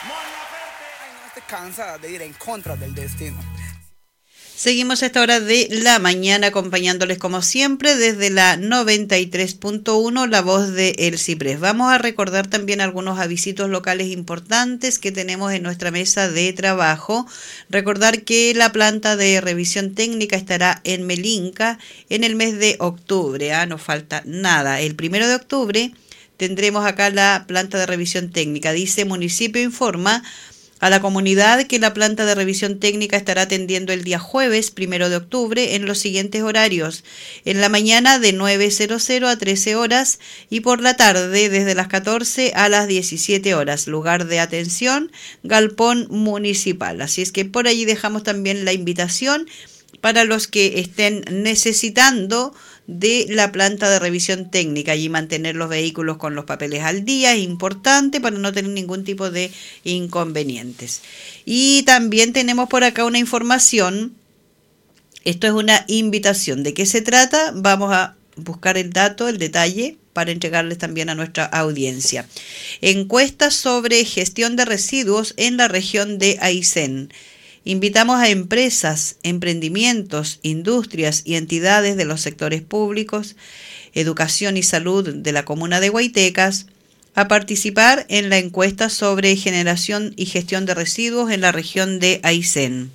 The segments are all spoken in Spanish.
Ay, no, estoy cansada de ir en contra del destino. Seguimos a esta hora de la mañana acompañándoles como siempre desde la 93.1, la voz de El Ciprés. Vamos a recordar también algunos avisitos locales importantes que tenemos en nuestra mesa de trabajo. Recordar que la planta de revisión técnica estará en Melinca en el mes de octubre. No falta nada. El 1 de octubre tendremos acá la planta de revisión técnica. Dice: municipio informa a la comunidad que la planta de revisión técnica estará atendiendo el día jueves 1 de octubre en los siguientes horarios: en la mañana de 9:00 a 13 horas y por la tarde desde las 14 a las 17 horas. Lugar de atención: Galpón Municipal. Así es que por allí dejamos también la invitación para los que estén necesitando de la planta de revisión técnica y mantener los vehículos con los papeles al día. Es importante para no tener ningún tipo de inconvenientes. Y también tenemos por acá una información. Esto es una invitación. ¿De qué se trata? Vamos a buscar el dato, el detalle, para entregarles también a nuestra audiencia. Encuesta sobre gestión de residuos en la región de Aysén. Invitamos a empresas, emprendimientos, industrias y entidades de los sectores públicos, educación y salud de la comuna de Guaitecas a participar en la encuesta sobre generación y gestión de residuos en la región de Aysén.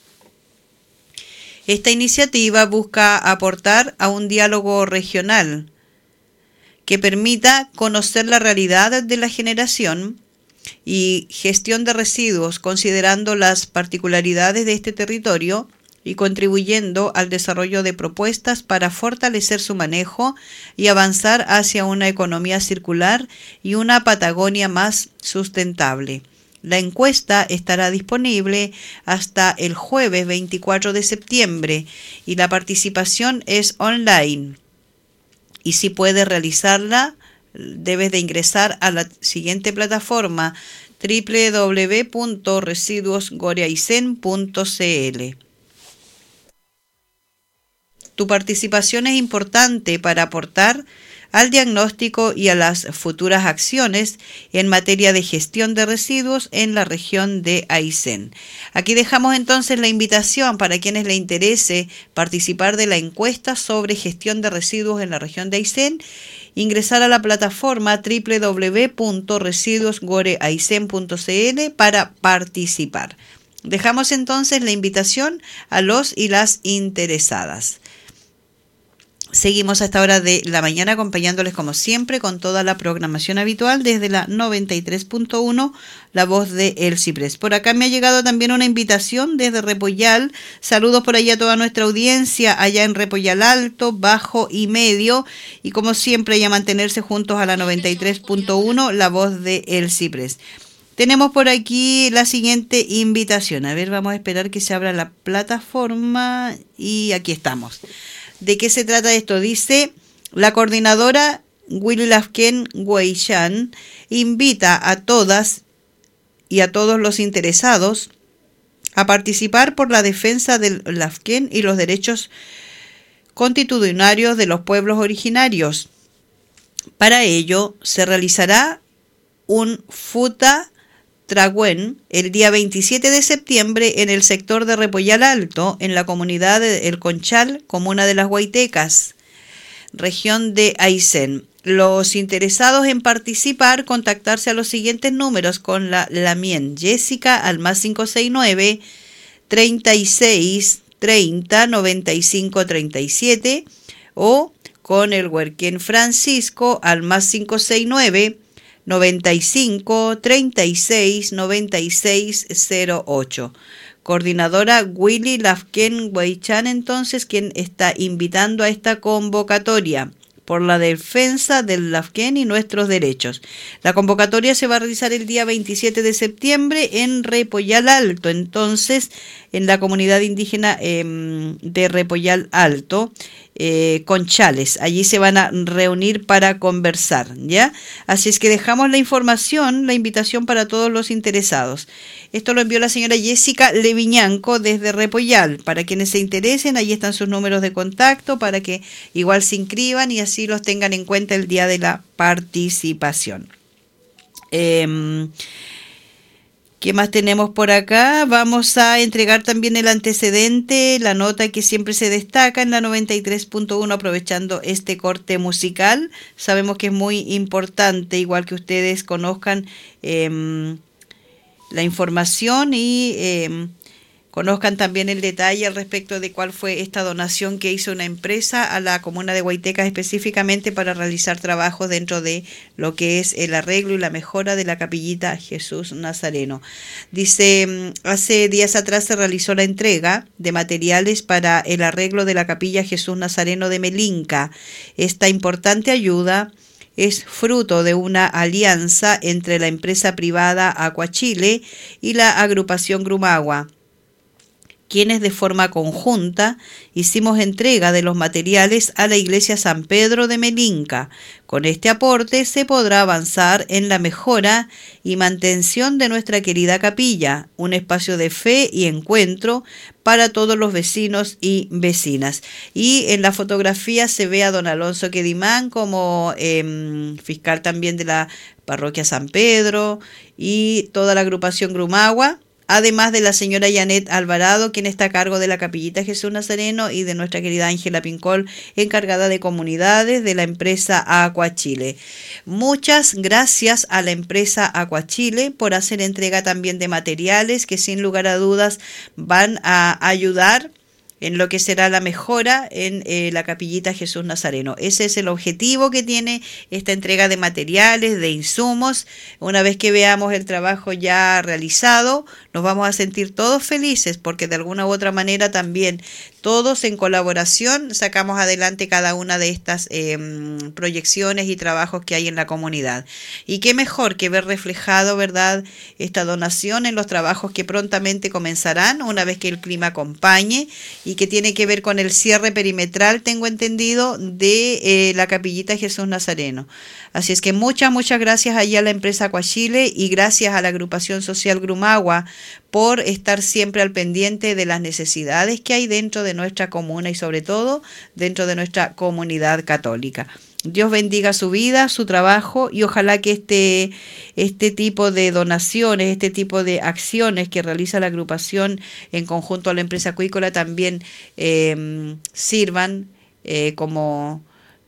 Esta iniciativa busca aportar a un diálogo regional que permita conocer la realidad de la generación y gestión de residuos, considerando las particularidades de este territorio y contribuyendo al desarrollo de propuestas para fortalecer su manejo y avanzar hacia una economía circular y una Patagonia más sustentable. La encuesta estará disponible hasta el jueves 24 de septiembre y la participación es online. Y si puedes realizarla, debes de ingresar a la siguiente plataforma: www.residuosgoreaicén.cl. Tu participación es importante para aportar al diagnóstico y a las futuras acciones en materia de gestión de residuos en la región de Aysén. Aquí dejamos entonces la invitación para quienes le interese participar de la encuesta sobre gestión de residuos en la región de Aysén. Ingresar a la plataforma www.residuosgoreaicén.cl para participar. Dejamos entonces la invitación a los y las interesadas. Seguimos a esta hora de la mañana acompañándoles como siempre con toda la programación habitual desde la 93.1, la voz de El Ciprés. Por acá me ha llegado también una invitación desde Repollal. Saludos por allá a toda nuestra audiencia allá en Repollal Alto, Bajo y Medio. Y como siempre, ya mantenerse juntos a la 93.1, la voz de El Ciprés. Tenemos por aquí la siguiente invitación. A ver, vamos a esperar que se abra la plataforma y aquí estamos. ¿De qué se trata esto? Dice: la coordinadora Willy Lafken Weishan invita a todas y a todos los interesados a participar por la defensa del Lafken y los derechos constitucionarios de los pueblos originarios. Para ello se realizará un Futa Tragüen el día 27 de septiembre en el sector de Repollal Alto, en la comunidad de El Conchal, comuna de Las Guaitecas, región de Aysén. Los interesados en participar, contactarse a los siguientes números con la Lamien Jessica al más 569 36 30 95 37 o con el Huerquén Francisco al más 569 95 36 96 08. Coordinadora Willy Lafken Weichan, entonces, quien está invitando a esta convocatoria por la defensa del Lafken y nuestros derechos. La convocatoria se va a realizar el día 27 de septiembre en Repollal Alto, entonces, en la comunidad indígena de Repollal Alto, Conchales. Allí se van a reunir para conversar, ¿ya? Así es que dejamos la información, la invitación para todos los interesados. Esto lo envió la señora Jessica Leviñanco desde Repollal. Para quienes se interesen, ahí están sus números de contacto para que igual se inscriban y así los tengan en cuenta el día de la participación. ¿Qué más tenemos por acá? Vamos a entregar también el antecedente, la nota que siempre se destaca en la 93.1, aprovechando este corte musical. Sabemos que es muy importante, igual que ustedes conozcan la información y conozcan también el detalle al respecto de cuál fue esta donación que hizo una empresa a la comuna de Guaitecas específicamente para realizar trabajos dentro de lo que es el arreglo y la mejora de la capillita Jesús Nazareno. Dice, hace días atrás se realizó la entrega de materiales para el arreglo de la capilla Jesús Nazareno de Melinca. Esta importante ayuda es fruto de una alianza entre la empresa privada Aquachile y la agrupación Grumagua, quienes de forma conjunta hicimos entrega de los materiales a la iglesia San Pedro de Melinca. Con este aporte se podrá avanzar en la mejora y mantención de nuestra querida capilla, un espacio de fe y encuentro para todos los vecinos y vecinas. Y en la fotografía se ve a don Alonso Quedimán como fiscal también de la parroquia San Pedro y toda la agrupación Grumagua, además de la señora Janet Alvarado, quien está a cargo de la capillita Jesús Nazareno, y de nuestra querida Ángela Pincol, encargada de comunidades de la empresa Aquachile. Muchas gracias a la empresa Aquachile por hacer entrega también de materiales que sin lugar a dudas van a ayudar en lo que será la mejora en la capillita Jesús Nazareno. Ese es el objetivo que tiene esta entrega de materiales, de insumos. Una vez que veamos el trabajo ya realizado, nos vamos a sentir todos felices, porque de alguna u otra manera también todos en colaboración sacamos adelante cada una de estas proyecciones y trabajos que hay en la comunidad. Y qué mejor que ver reflejado, ¿verdad?, esta donación en los trabajos que prontamente comenzarán una vez que el clima acompañe, y que tiene que ver con el cierre perimetral, tengo entendido, de la capillita Jesús Nazareno. Así es que muchas gracias allá a la empresa Aquachile y gracias a la agrupación social Grumagua por estar siempre al pendiente de las necesidades que hay dentro de nuestra comuna y sobre todo dentro de nuestra comunidad católica. Dios bendiga su vida, su trabajo, y ojalá que este tipo de donaciones, este tipo de acciones que realiza la agrupación en conjunto a la empresa acuícola también sirvan como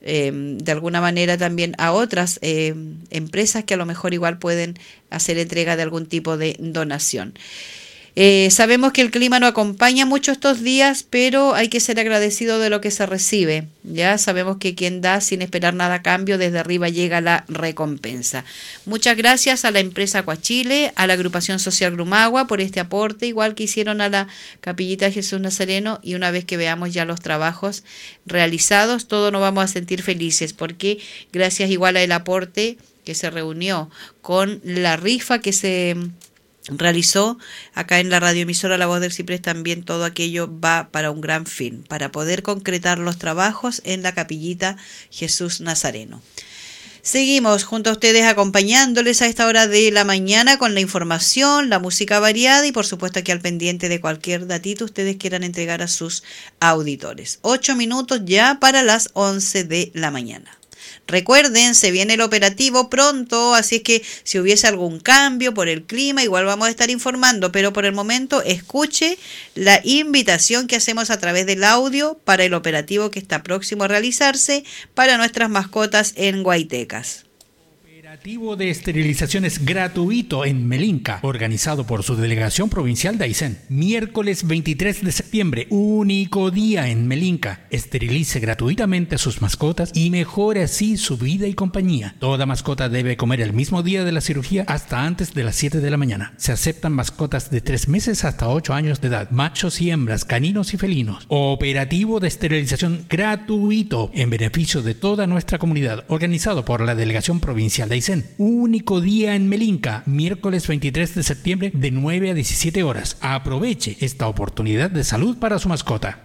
de alguna manera también a otras empresas que a lo mejor igual pueden hacer entrega de algún tipo de donación. Sabemos que el clima no acompaña mucho estos días, pero hay que ser agradecido de lo que se recibe. Ya sabemos que quien da sin esperar nada a cambio, desde arriba llega la recompensa. Muchas gracias a la empresa Aquachile, a la agrupación social Grumagua por este aporte, igual que hicieron a la capillita Jesús Nazareno, y una vez que veamos ya los trabajos realizados, todos nos vamos a sentir felices, porque gracias igual al aporte que se reunió con la rifa que se realizó acá en la radioemisora La Voz del Ciprés, también todo aquello va para un gran fin, para poder concretar los trabajos en la capillita Jesús Nazareno. Seguimos junto a ustedes acompañándoles a esta hora de la mañana con la información, la música variada y por supuesto aquí al pendiente de cualquier datito ustedes quieran entregar a sus auditores. 8 minutos ya para las 11 de la mañana. Recuerden, se viene el operativo pronto, así es que si hubiese algún cambio por el clima, igual vamos a estar informando, pero por el momento escuche la invitación que hacemos a través del audio para el operativo que está próximo a realizarse para nuestras mascotas en Guaitecas. Operativo de esterilizaciones gratuito en Melinca, organizado por su delegación provincial de Aysén. Miércoles 23 de septiembre, único día en Melinca. Esterilice gratuitamente a sus mascotas y mejore así su vida y compañía. Toda mascota debe comer el mismo día de la cirugía hasta antes de las 7 de la mañana. Se aceptan mascotas de 3 meses hasta 8 años de edad, machos y hembras, caninos y felinos. Operativo de esterilización gratuito en beneficio de toda nuestra comunidad, organizado por la delegación provincial de Aysén. Único día en Melinca, miércoles 23 de septiembre de 9 a 17 horas. Aproveche esta oportunidad de salud para su mascota.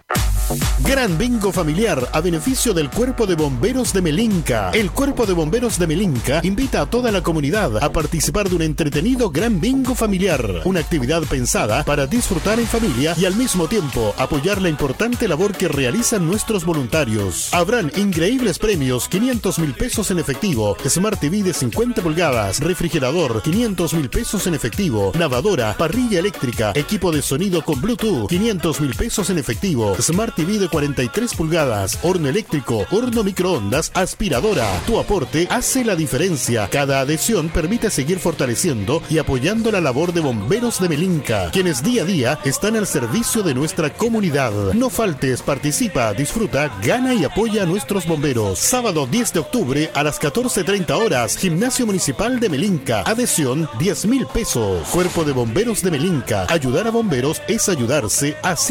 Gran bingo familiar a beneficio del Cuerpo de Bomberos de Melinca. El Cuerpo de Bomberos de Melinca invita a toda la comunidad a participar de un entretenido gran bingo familiar. Una actividad pensada para disfrutar en familia y al mismo tiempo apoyar la importante labor que realizan nuestros voluntarios. Habrán increíbles premios: 500,000 pesos en efectivo, Smart TV de 50 pulgadas, refrigerador, 500,000 pesos en efectivo, lavadora, parrilla eléctrica, equipo de sonido con Bluetooth, 500,000 pesos en efectivo, Smart TV de 43 pulgadas, horno eléctrico, horno microondas, aspiradora. Tu aporte hace la diferencia. Cada adhesión permite seguir fortaleciendo y apoyando la labor de Bomberos de Melinca, quienes día a día están al servicio de nuestra comunidad. No faltes, participa, disfruta, gana y apoya a nuestros bomberos. Sábado 10 de octubre a las 14:30 horas, Gimnasio Municipal de Melinca. Adhesión 10,000 pesos. Cuerpo de Bomberos de Melinca. Ayudar a bomberos es ayudarse a sí